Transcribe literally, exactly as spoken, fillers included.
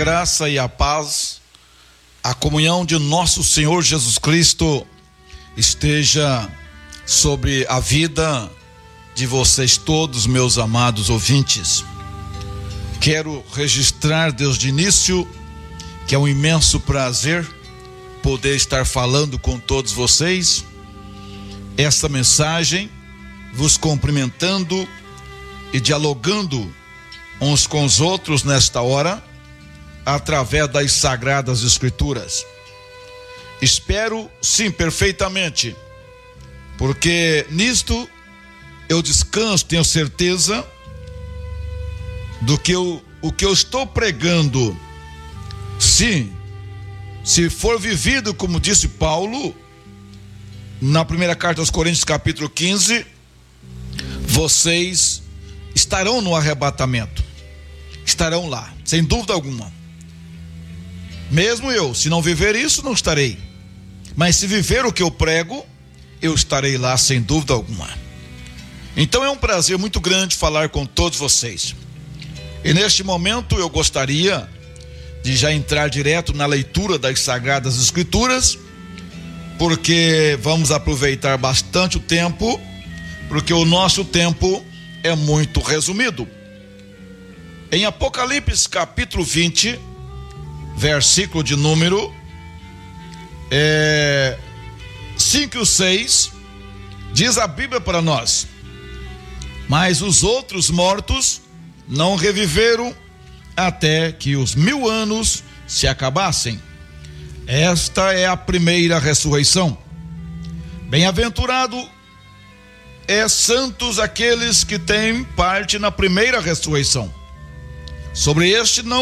graça e a paz, a comunhão de nosso Senhor Jesus Cristo esteja sobre a vida de vocês todos, meus amados ouvintes. Quero registrar desde o início que é um imenso prazer poder estar falando com todos vocês esta mensagem, vos cumprimentando e dialogando uns com os outros nesta hora, através das Sagradas Escrituras. Espero, sim, perfeitamente, porque nisto eu descanso, tenho certeza do que eu, o que eu estou pregando, sim, se for vivido, como disse Paulo, na primeira carta aos Coríntios, capítulo quinze, vocês estarão no arrebatamento, estarão lá, sem dúvida alguma. Mesmo eu, se não viver isso, não estarei, mas se viver o que eu prego, eu estarei lá sem dúvida alguma. Então é um prazer muito grande falar com todos vocês, e neste momento eu gostaria de já entrar direto na leitura das Sagradas Escrituras, porque vamos aproveitar bastante o tempo, porque o nosso tempo é muito resumido. Em Apocalipse capítulo vinte, versículo de número é, cinco e seis, diz a Bíblia para nós: mas os outros mortos não reviveram até que os mil anos se acabassem. Esta é a primeira ressurreição. Bem-aventurado é santos aqueles que têm parte na primeira ressurreição. Sobre este não